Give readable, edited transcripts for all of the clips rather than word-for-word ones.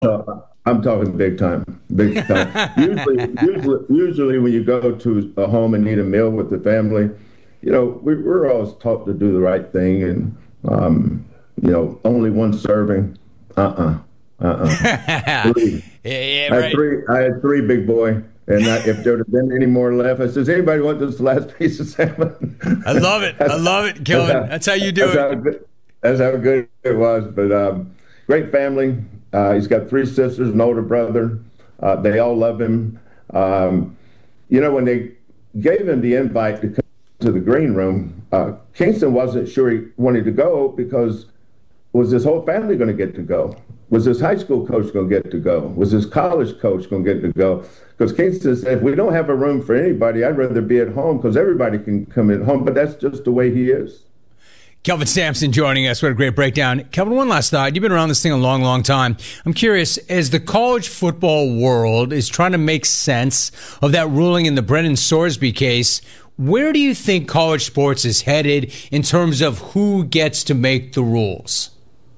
I'm talking big time, big time. Usually, when you go to a home and eat a meal with the family, we're always taught to do the right thing, and only one serving. Three. Yeah, right. I had three, big boy. And if there had been any more left, I said, does anybody want this last piece of salmon? I love it. I love it, Kelvin. That's how you do it. That's how good it was. But great family. He's got three sisters, an older brother. They all love him. When they gave him the invite to come to the green room, Kingston wasn't sure he wanted to go because was his whole family going to get to go? Was his high school coach going to get to go? Was his college coach going to get to go? Because Kingston said, if we don't have a room for anybody, I'd rather be at home because everybody can come in home. But that's just the way he is. Kelvin Sampson joining us. What a great breakdown. Kelvin, one last thought. You've been around this thing a long, long time. I'm curious, as the college football world is trying to make sense of that ruling in the Brendan Sorsby case, where do you think college sports is headed in terms of who gets to make the rules?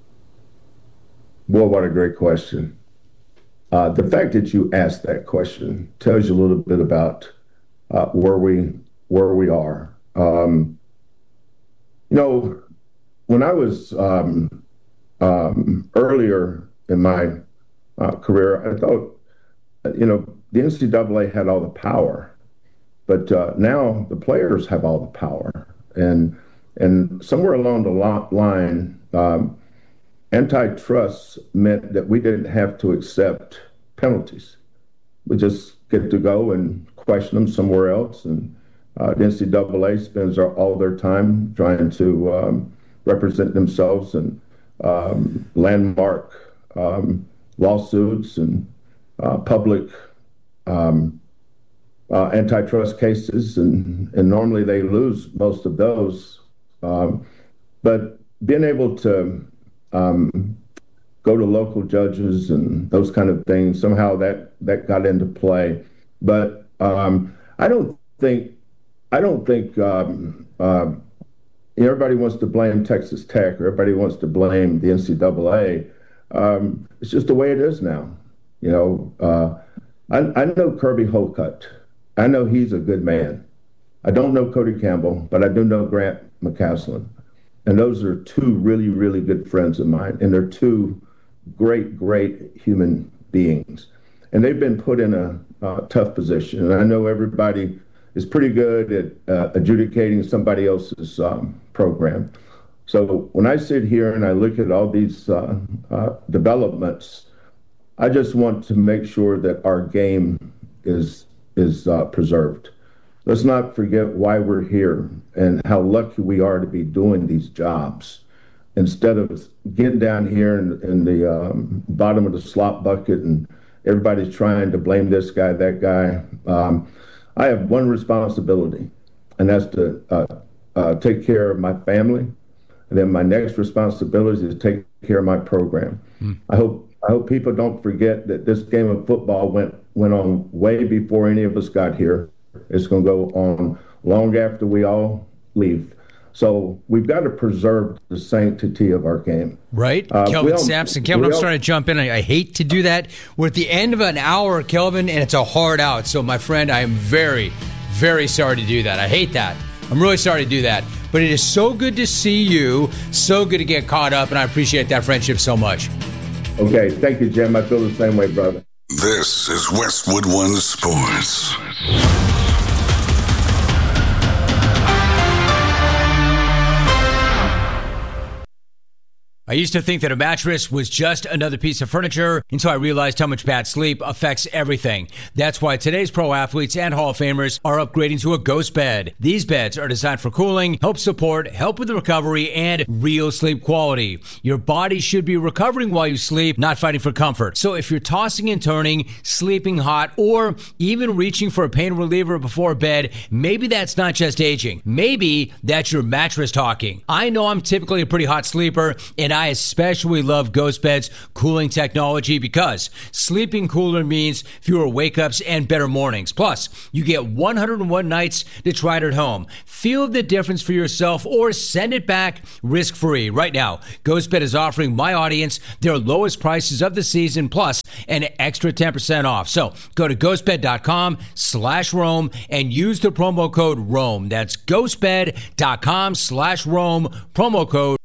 Boy, what a great question. The fact that you asked that question tells you a little bit about where we are. When I was earlier in my career, I thought, the NCAA had all the power, but now the players have all the power. And somewhere along the line, antitrust meant that we didn't have to accept penalties. We just get to go and question them somewhere else. And the NCAA spends all their time trying to represent themselves in landmark lawsuits and public antitrust cases. And normally they lose most of those. But being able to go to local judges and those kind of things, somehow that got into play. But I don't think everybody wants to blame Texas Tech or everybody wants to blame the NCAA. It's just the way it is now. I know Kirby Holcutt. I know he's a good man. I don't know Cody Campbell, but I do know Grant McCaslin. And those are two really, really good friends of mine. And they're two great, great human beings. And they've been put in a tough position. And I know everybody is pretty good at adjudicating somebody else's program. So when I sit here and I look at all these developments, I just want to make sure that our game is preserved. Let's not forget why we're here and how lucky we are to be doing these jobs. Instead of getting down here in the bottom of the slop bucket and everybody's trying to blame this guy, that guy, I have one responsibility, and that's to take care of my family. And then my next responsibility is to take care of my program. I hope people don't forget that this game of football went on way before any of us got here. It's going to go on long after we all leave. So we've got to preserve the sanctity of our game. Right. Kelvin Sampson. Kelvin, I'm starting to jump in. I hate to do that. We're at the end of an hour, Kelvin, and it's a hard out. So, my friend, I am very, very sorry to do that. I hate that. I'm really sorry to do that. But it is so good to see you. So good to get caught up, and I appreciate that friendship so much. Okay. Thank you, Jim. I feel the same way, brother. This is Westwood One Sports. I used to think that a mattress was just another piece of furniture until I realized how much bad sleep affects everything. That's why today's pro athletes and Hall of Famers are upgrading to a Ghost bed. These beds are designed for cooling, help support, help with the recovery, and real sleep quality. Your body should be recovering while you sleep, not fighting for comfort. So if you're tossing and turning, sleeping hot, or even reaching for a pain reliever before bed, maybe that's not just aging. Maybe that's your mattress talking. I know I'm typically a pretty hot sleeper, and I I especially love GhostBed's cooling technology because sleeping cooler means fewer wake-ups and better mornings. Plus, you get 101 nights to try it at home. Feel the difference for yourself or send it back risk-free. Right now, GhostBed is offering my audience their lowest prices of the season plus an extra 10% off. So go to ghostbed.com/Rome and use the promo code ROME. That's ghostbed.com/Rome, promo code.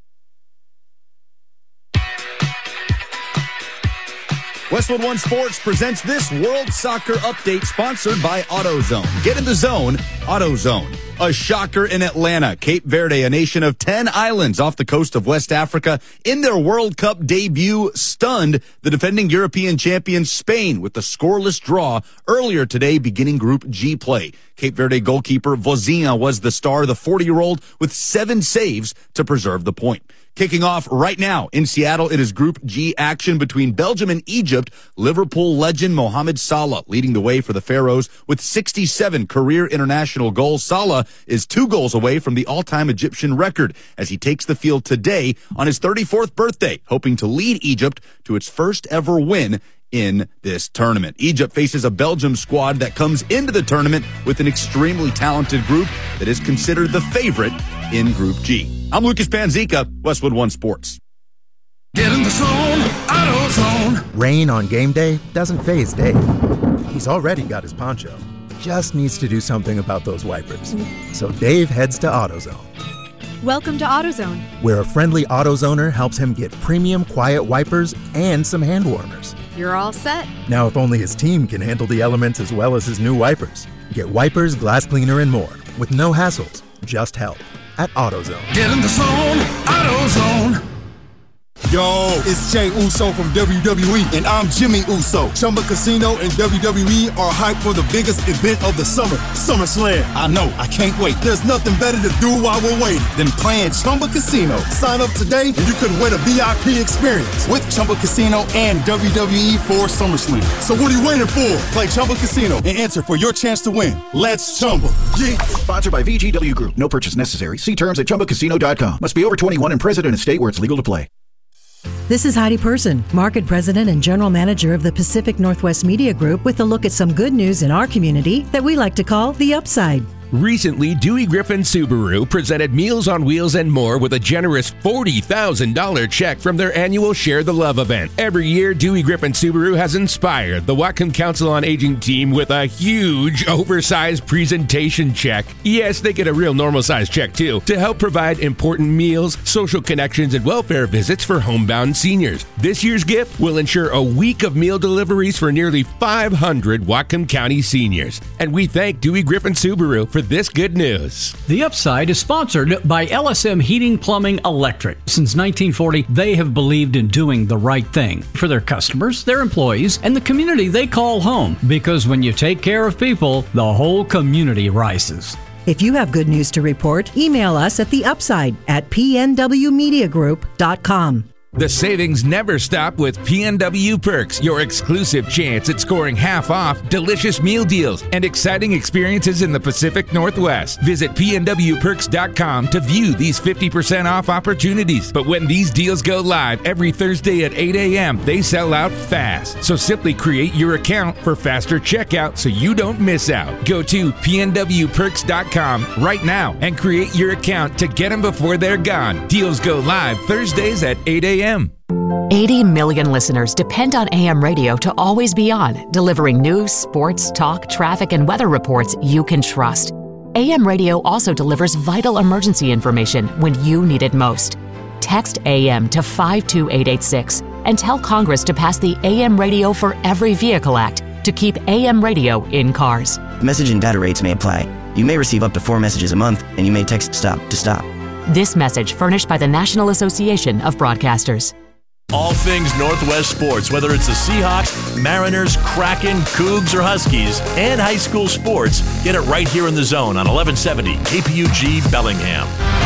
Westwood One Sports presents this World Soccer Update sponsored by AutoZone. Get in the zone, AutoZone. A shocker in Atlanta. Cape Verde, a nation of 10 islands off the coast of West Africa, in their World Cup debut, stunned the defending European champion Spain with the scoreless draw earlier today, beginning Group G play. Cape Verde goalkeeper Vozinha was the star, the 40-year-old, with 7 saves to preserve the point. Kicking off right now in Seattle, it is Group G action between Belgium and Egypt. Liverpool legend Mohamed Salah leading the way for the Pharaohs with 67 career international goals. Salah is 2 goals away from the all-time Egyptian record as he takes the field today on his 34th birthday, hoping to lead Egypt to its first ever win in this tournament. Egypt faces a Belgium squad that comes into the tournament with an extremely talented group that is considered the favorite in Group G. I'm Lucas Panzica, Westwood One Sports. Get in the zone, AutoZone. Rain on game day doesn't faze Dave. He's already got his poncho. Just needs to do something about those wipers. So Dave heads to AutoZone. Welcome to AutoZone, where a friendly AutoZoner helps him get premium quiet wipers and some hand warmers. You're all set. Now, if only his team can handle the elements as well as his new wipers. Get wipers, glass cleaner, and more with no hassles, just help at AutoZone. Get in the zone, AutoZone. Yo, it's Jey Uso from WWE, and I'm Jimmy Uso. Chumba Casino and WWE are hyped for the biggest event of the summer, SummerSlam. I know, I can't wait. There's nothing better to do while we're waiting than playing Chumba Casino. Sign up today and you could win a VIP experience with Chumba Casino and WWE for SummerSlam. So what are you waiting for? Play Chumba Casino and enter for your chance to win. Let's Chumba. Yeah. Sponsored by VGW Group. No purchase necessary. See terms at ChumbaCasino.com. Must be over 21 and present in a state where it's legal to play. This is Heidi Person, Market President and General Manager of the Pacific Northwest Media Group, with a look at some good news in our community that we like to call the upside. Recently, Dewey Griffin Subaru presented Meals on Wheels and more with a generous $40,000 check from their annual Share the Love event. Every year, Dewey Griffin Subaru has inspired the Whatcom Council on Aging team with a huge, oversized presentation check. Yes, they get a real normal-sized check, too, to help provide important meals, social connections, and welfare visits for homebound seniors. This year's gift will ensure a week of meal deliveries for nearly 500 Whatcom County seniors. And we thank Dewey Griffin Subaru for this good news. The Upside is sponsored by LSM Heating, Plumbing, Electric. Since 1940, they have believed in doing the right thing for their customers, their employees, and the community they call home. Because when you take care of people, the whole community rises. If you have good news to report, email us at theupside@pnwmediagroup.com. The savings never stop with PNW Perks, your exclusive chance at scoring half off, delicious meal deals, and exciting experiences in the Pacific Northwest. Visit pnwperks.com to view these 50% off opportunities. But when these deals go live every Thursday at 8 a.m., they sell out fast. So simply create your account for faster checkout so you don't miss out. Go to pnwperks.com right now and create your account to get them before they're gone. Deals go live Thursdays at 8 a.m. 80 million listeners depend on AM radio to always be on, delivering news, sports, talk, traffic, and weather reports you can trust. AM radio also delivers vital emergency information when you need it most. Text AM to 52886 and tell Congress to pass the AM Radio for Every Vehicle Act to keep AM radio in cars. Message and data rates may apply. You may receive up to 4 messages a month, and you may text STOP to stop. This message furnished by the National Association of Broadcasters. All things Northwest sports, whether it's the Seahawks, Mariners, Kraken, Cougs, or Huskies, and high school sports, get it right here in the zone on 1170 KPUG Bellingham.